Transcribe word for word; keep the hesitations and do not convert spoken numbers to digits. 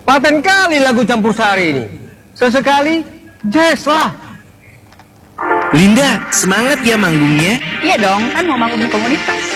Paten kali lagu campur sari ini. Sesekali, jazz lah. Linda, semangat ya manggungnya. Iya dong, kan mau bangun komunitas.